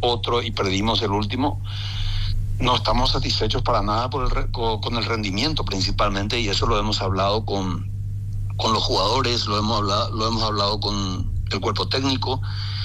otro y perdimos el último, no estamos satisfechos para nada con el rendimiento principalmente, y eso lo hemos hablado con los jugadores, lo hemos hablado con el cuerpo técnico,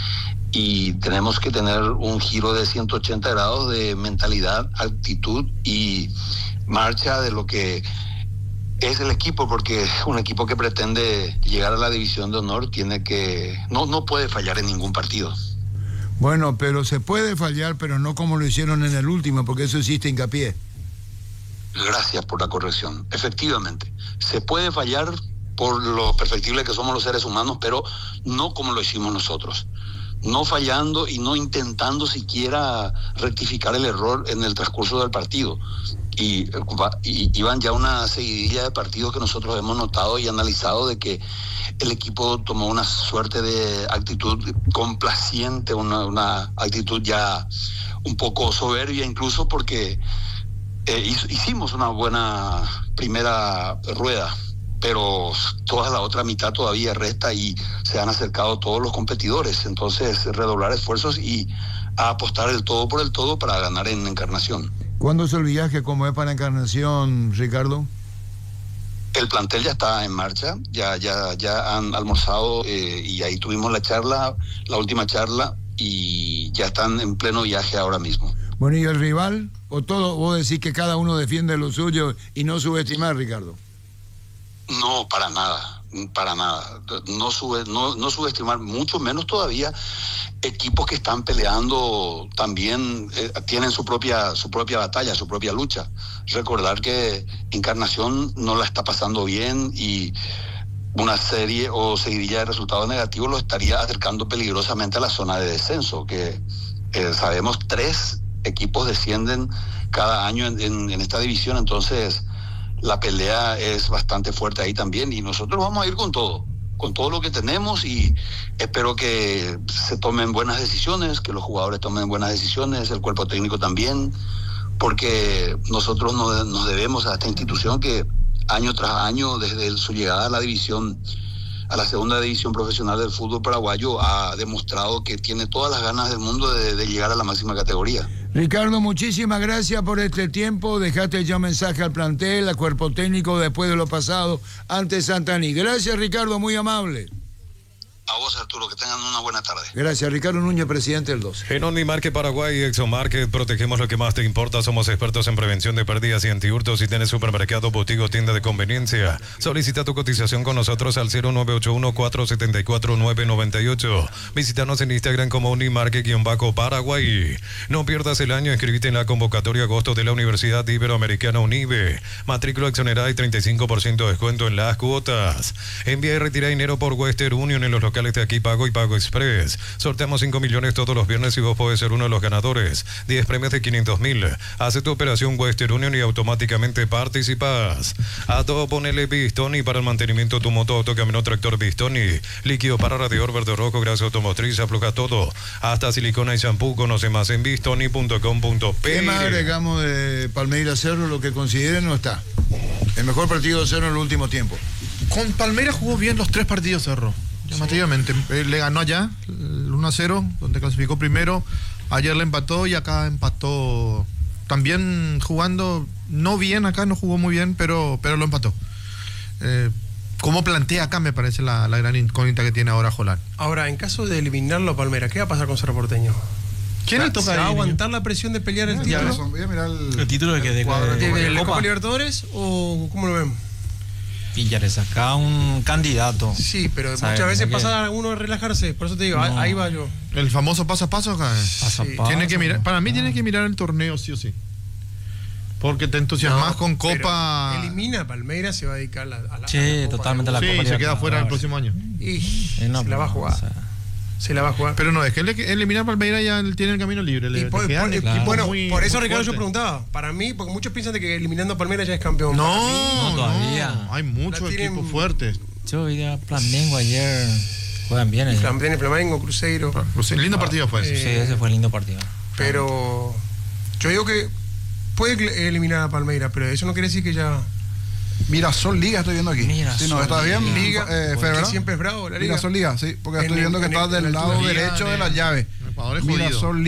y tenemos que tener un giro de 180 grados de mentalidad, actitud y marcha de lo que es el equipo, porque un equipo que pretende llegar a la división de honor no puede fallar en ningún partido. Bueno, pero se puede fallar, pero no como lo hicieron en el último, porque eso hiciste hincapié. Gracias por la corrección. Efectivamente, se puede fallar por lo perfectible que somos los seres humanos, pero no como lo hicimos nosotros. No fallando y no intentando siquiera rectificar el error en el transcurso del partido. Y iban ya una seguidilla de partidos que nosotros hemos notado y analizado de que el equipo tomó una suerte de actitud complaciente, una actitud ya un poco soberbia, incluso porque hicimos una buena primera rueda, pero toda la otra mitad todavía resta y se han acercado todos los competidores. Entonces, redoblar esfuerzos y a apostar el todo por el todo para ganar en Encarnación. ¿Cuándo es el viaje? ¿Cómo es para Encarnación, Ricardo? El plantel ya está en marcha, ya han almorzado y ahí tuvimos la última charla, y ya están en pleno viaje ahora mismo. Bueno, ¿y el rival? ¿O todo vos decís que cada uno defiende lo suyo y no subestimar, Ricardo? No, para nada. No subestimar, mucho menos todavía equipos que están peleando también, tienen su propia batalla, su propia lucha. Recordar que Encarnación no la está pasando bien, y una serie o seguidilla de resultados negativos lo estaría acercando peligrosamente a la zona de descenso, que sabemos 3 equipos descienden cada año en esta división. Entonces la pelea es bastante fuerte ahí también, y nosotros vamos a ir con todo lo que tenemos, y espero que se tomen buenas decisiones, que los jugadores tomen buenas decisiones, el cuerpo técnico también, porque nosotros nos debemos a esta institución que año tras año, desde su llegada a la segunda división profesional del fútbol paraguayo, ha demostrado que tiene todas las ganas del mundo de llegar a la máxima categoría. Ricardo, muchísimas gracias por este tiempo. Dejaste ya un mensaje al plantel, al cuerpo técnico, después de lo pasado ante Santaní. Gracias, Ricardo, muy amable. A vos, Arturo, que tengan una buena tarde. Gracias, Ricardo Núñez, presidente del 12. En Unimarket Paraguay y ExoMarket protegemos lo que más te importa. Somos expertos en prevención de pérdidas y antihurtos. Si tienes supermercado, boutique o tienda de conveniencia, solicita tu cotización con nosotros al 0981-474-998. Visítanos en Instagram como Unimarket-Paraguay. No pierdas el año, inscríbete en la convocatoria agosto de la Universidad Iberoamericana UNIBE. Matrícula exonerada y 35% de descuento en las cuotas. Envía y retira dinero por Western Union en los locales de Aquí Pago y Pago Express. Sorteamos 5 millones todos los viernes y vos podés ser uno de los ganadores. 10 premios de 500.000. Hace tu operación Western Union y automáticamente participas. A todo ponele Bistoni para el mantenimiento de tu moto, auto, camión, tractor Bistoni. Líquido para radiador verde rojo, grasa automotriz, afloja todo. Hasta silicona y shampoo. Conoce más en bistoni.com.pe. ¿Qué más agregamos de Palmeiras Cerro? Lo que consideren no está. El mejor partido de Cerro en el último tiempo. Con Palmeiras jugó bien los 3 partidos Cerro. Llamativamente, le ganó allá el 1-0, donde clasificó primero. Ayer le empató y acá empató también jugando no bien, acá no jugó muy bien, pero lo empató. Como plantea acá me parece la gran incógnita que tiene ahora Jolán. Ahora, en caso de eliminarlo a Palmeiras, ¿qué va a pasar con Cerro Porteño? ¿Quién le toca ¿Se va a aguantar la presión de pelear el título? Voy a mirar ¿El título de qué? ¿De la Copa Libertadores o cómo lo ven? Y ya le saca un candidato. Sí, pero muchas veces pasa a uno a relajarse. Por eso te digo, no. Ahí va yo. El famoso paso a paso acá. Paso a paso. Tiene que mirar, para mí tiene que mirar el torneo sí o sí. Porque te entusiasmas con Copa. Elimina a Palmeiras, se va a dedicar a la sí, Copa totalmente a la Copa. Sí, se queda fuera el próximo año. Y se la va a jugar. O sea, se la va a jugar. Pero no, es que eliminar a Palmeiras ya tiene el camino libre. Bueno, por eso, Ricardo, yo preguntaba. Para mí, porque muchos piensan de que eliminando a Palmeiras ya es campeón. No, todavía. No, hay muchos equipos fuertes. Yo vi a Flamengo ayer. Juegan bien. Flamengo, Cruzeiro. Lindo partido fue ese. Sí, ese fue el lindo partido. Pero yo digo que puede eliminar a Palmeiras, pero eso no quiere decir que ya... Mirasol Liga estoy viendo aquí. Mirasol, sí, no, ¿está bien? Liga, ¿verdad? Siempre es bravo la Liga. Mirasol Liga, sí, porque estoy viendo que está del lado derecho de la llave. Mirasol